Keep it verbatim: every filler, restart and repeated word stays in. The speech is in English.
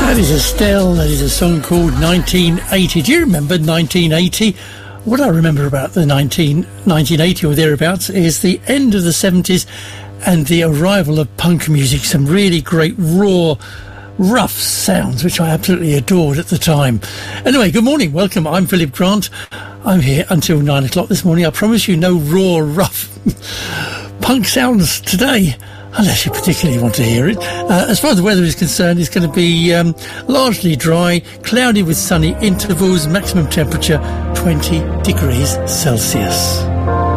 That is Estelle. That is a song called nineteen eighty. Do you remember nineteen eighty? What I remember about the nineteen, nineteen eighty or thereabouts is the end of the seventies and the arrival of punk music. Some really great, raw, rough sounds, which I absolutely adored at the time. Anyway, good morning. Welcome. I'm Philip Grant. I'm here until nine o'clock this morning. I promise you no raw, rough punk sounds today, unless you particularly want to hear it. Uh, as far as the weather is concerned, it's going to be um, largely dry, cloudy with sunny intervals, maximum temperature twenty degrees Celsius.